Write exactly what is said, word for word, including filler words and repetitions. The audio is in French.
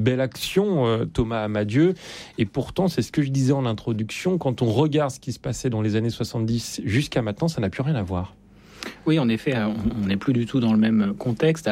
Belle action, euh, Thomas Amadieu. Et pourtant, c'est ce que je disais en introduction, quand on regarde ce qui se passait dans les années soixante-dix jusqu'à maintenant, ça n'a plus rien à voir. Oui, en effet, on n'est plus du tout dans le même contexte.